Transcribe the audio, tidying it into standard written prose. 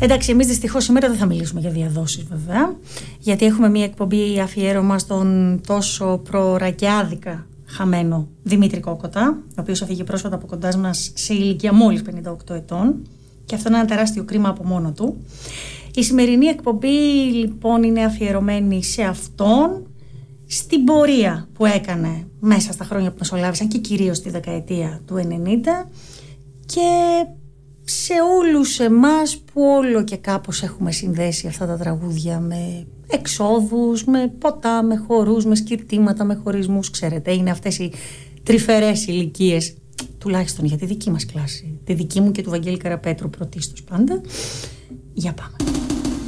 Εντάξει, εμείς δυστυχώς σήμερα δεν θα μιλήσουμε για διαδόσεις βέβαια, γιατί έχουμε μια εκπομπή αφιέρωμα στον τόσο προρακιάδικα χαμένο Δημήτρη Κόκοτα, ο οποίος έφυγε πρόσφατα από κοντά μας σε ηλικία μόλις 58 ετών, και αυτό είναι ένα τεράστιο κρίμα από μόνο του. Η σημερινή εκπομπή λοιπόν είναι αφιερωμένη σε αυτόν, στην πορεία που έκανε μέσα στα χρόνια που μεσολάβησαν και κυρίως στη δεκαετία του 90, και σε όλους εμάς που όλο και κάπως έχουμε συνδέσει αυτά τα τραγούδια με εξόδους, με ποτά, με χορούς, με σκυρτήματα, με χωρισμούς. Ξέρετε, είναι αυτές οι τρυφερές ηλικίες, τουλάχιστον για τη δική μας κλάση, τη δική μου και του Βαγγέλη Καραπέτρου πρωτίστως πάντα. Για πάμε.